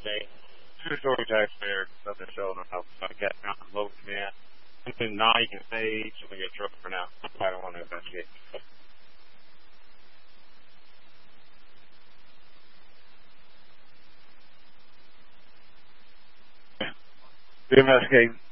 True story taxpayer, something showing how I got out and low man. And now you can say something get trouble for now. I don't want to investigate. We investigate